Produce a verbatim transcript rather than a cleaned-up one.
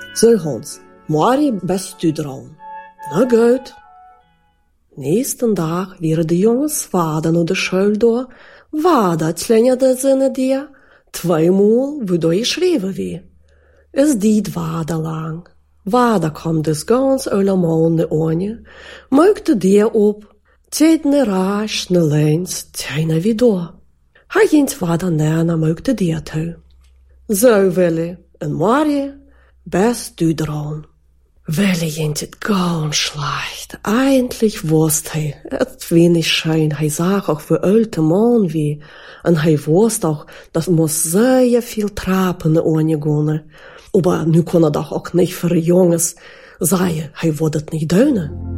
Zo Hans, morgen best u dran. Nou goed. Nächsten dag weer de jongens vader naar de school door. Vader slingerde zinnen die, tweemaal waardoor je schreven wie. Es diet vader lang. Vader kwam dus ganz allemaal naar Anje, maakte die op, tijd naar rechts, naar links, tijd weer door. Hij ging vader naar maakte die toe. Zo Willy, en morgen best u dran. Willy ging het ganz schlecht. Eigentlich wusste hij het wenig schön. Hij zag auch für alte Mann wie. En hij wusste auch, dat muss sehr viel trapen naar Anje gaan. Aber nu kon er doch auch nicht für Jungs sagen, hij wordt het niet doen.